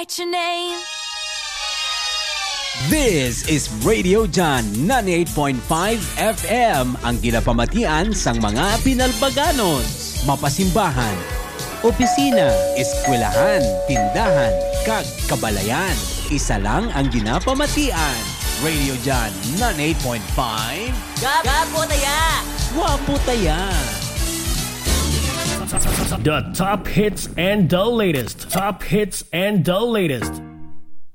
write your name. This is Radio John 98.5 FM, ang ginapamatian sang mga pinalbaganos, mapasimbahan, opisina, eskwelahan, tindahan, kag kabalayan. Isa lang ang ginapamatian. Radio John 98.5. Gapo taya! Wapo taya! The top hits and the latest. Top hits and the latest.